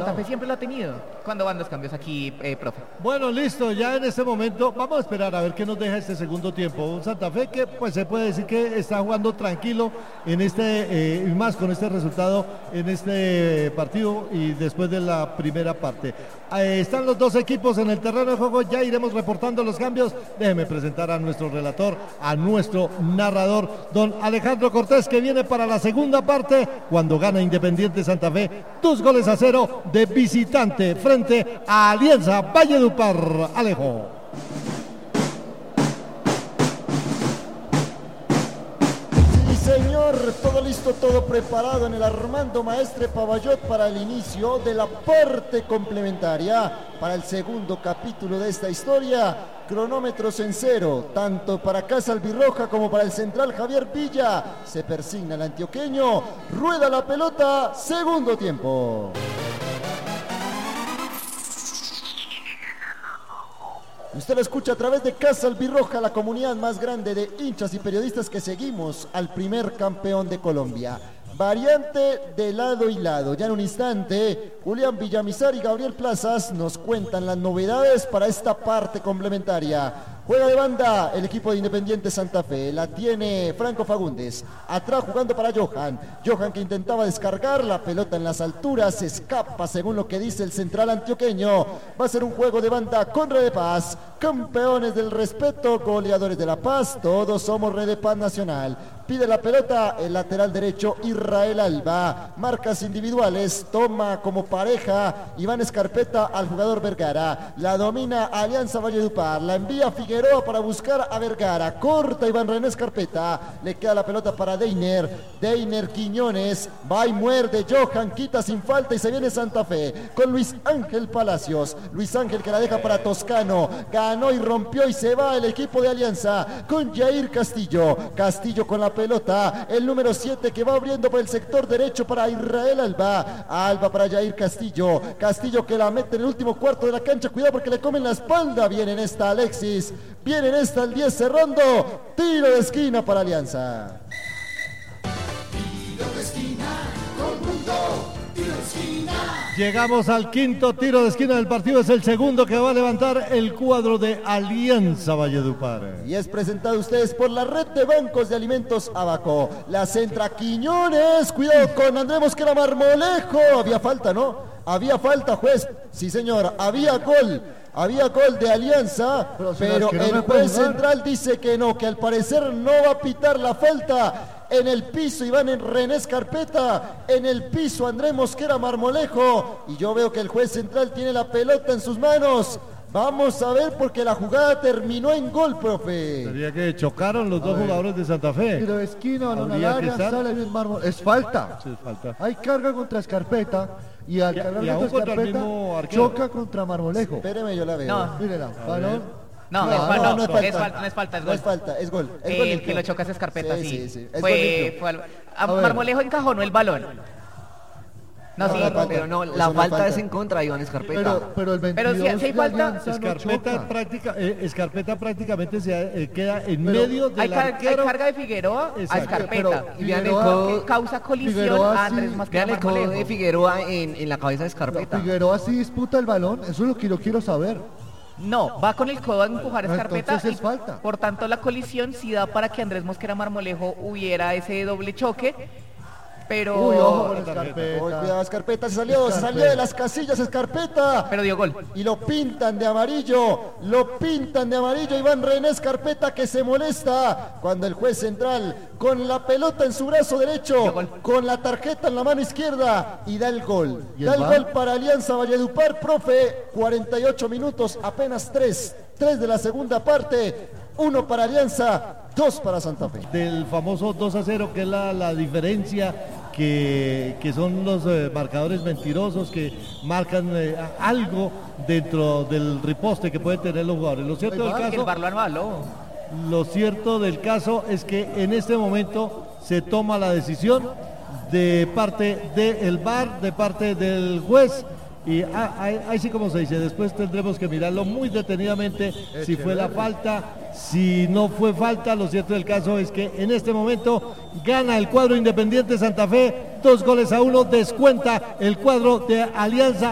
Santa Fe siempre lo ha tenido. ¿Cuándo van los cambios aquí, profe? Bueno, listo, ya en este momento vamos a esperar a ver qué nos deja este segundo tiempo. Un Santa Fe que pues se puede decir que está jugando tranquilo en y más con este resultado en este partido y después de la primera parte. Están los dos equipos en el terreno de juego, ya iremos reportando los cambios. Déjeme presentar a nuestro relator, a nuestro narrador, don Alejandro Cortés, que viene para la segunda parte cuando gana Independiente Santa Fe 2-0 de visitante frente a Alianza Valledupar. Alejo. Señor, todo listo, todo preparado en el Armando Maestre Pavallot para el inicio de la parte complementaria, para el segundo capítulo de esta historia. Cronómetros en cero, tanto para Casa Albirroja como para el central Javier Villa. Se persigna el antioqueño, rueda la pelota, segundo tiempo. Usted lo escucha a través de Casa Albirroja, la comunidad más grande de hinchas y periodistas que seguimos al primer campeón de Colombia. Variante de lado y lado. Ya en un instante, Julián Villamizar y Gabriel Plazas nos cuentan las novedades para esta parte complementaria. Juega de banda el equipo de Independiente Santa Fe. La tiene Franco Fagundes. Atrás jugando para Johan. Johan que intentaba descargar la pelota en las alturas. Se escapa según lo que dice el central antioqueño. Va a ser un juego de banda con Red de Paz. Campeones del respeto, goleadores de La Paz. Todos somos Red de Paz Nacional. Pide la pelota el lateral derecho Israel Alba. Marcas individuales. Toma como pareja Iván Escarpeta al jugador Vergara. La domina Alianza Valledupar. La envía Figueroa para buscar a Vergara. Corta Iván René Escarpeta. Le queda la pelota para Deiner. Deiner Quiñones. Va y muerde. Johan quita sin falta y se viene Santa Fe con Luis Ángel Palacios. Luis Ángel que la deja para Toscano. Ganó y rompió y se va el equipo de Alianza con Jair Castillo. Castillo con la pelota. El número 7 que va abriendo por el sector derecho para Israel Alba. Alba para Jair Castillo. Castillo que la mete en el último cuarto de la cancha. Cuidado porque le comen la espalda. Viene en esta Alexis. Viene en esta el 10 cerrando. Tiro de esquina para Alianza. Tiro de esquina, conjunto, tiro de esquina. Llegamos al quinto tiro de esquina del partido. Es el segundo que va a levantar el cuadro de Alianza Valledupar. Y es presentado a ustedes por la red de bancos de alimentos Abaco. La centra Quiñones. Cuidado con Andrés Mosquera Marmolejo. Había falta, ¿no? Había falta, juez. Sí, señor. Había gol. Había gol de Alianza, pero el juez central dice que no, que al parecer no va a pitar la falta. En el piso Iván René Escarpeta, en el piso Andrés Mosquera Marmolejo, y yo veo que el juez central tiene la pelota en sus manos. Vamos a ver porque la jugada terminó en gol, profe. Sería que chocaron los dos jugadores de Santa Fe. Tiro de esquina, balón al área, sale bien Marmolejo. Es falta. Sí, es falta. Hay carga contra Escarpeta. Y al cargar contra Escarpeta choca contra Marmolejo. Espéreme, yo la veo. No. Mírela, balón. No es falta, es gol. Es gol. El que lo choca es Escarpeta, sí. Sí. Marmolejo encajonó el balón. No, sí, pero no, la falta es en contra de Iván Escarpeta. Pero el 22 si hay falta, Escarpeta prácticamente se queda en medio del arquero. Hay carga de Figueroa a Escarpeta. Y vean el codo, causa colisión a Andrés Mosquera Marmolejo. Vean el codo de Figueroa en la cabeza de Escarpeta. Figueroa sí disputa el balón, eso es lo que yo quiero saber. No, va con el codo a empujar a Escarpeta. Entonces es falta. Por tanto, la colisión sí da para que Andrés Mosquera Marmolejo hubiera ese doble choque. Pero... Uy, ojo con Escarpeta. Cuidado, Escarpeta se salió de las casillas, Escarpeta. Pero dio gol. Y lo pintan de amarillo, Iván René Escarpeta que se molesta cuando el juez central con la pelota en su brazo derecho, con la tarjeta en la mano izquierda y da el gol. Da el gol para Alianza Valledupar, profe, 48 minutos, apenas 3 de la segunda parte, 1 para Alianza, 2 para Santa Fe. Del famoso 2-0, que es la diferencia, que son los marcadores mentirosos que marcan algo dentro del riposte que pueden tener los jugadores. Lo cierto del caso, el VAR lo anuló. Lo cierto del caso es que en este momento se toma la decisión de parte del VAR, de parte del juez. Y ahí sí, como se dice, después tendremos que mirarlo muy detenidamente si fue la falta, si no fue falta. Lo cierto del caso es que en este momento gana el cuadro Independiente Santa Fe 2-1, descuenta el cuadro de Alianza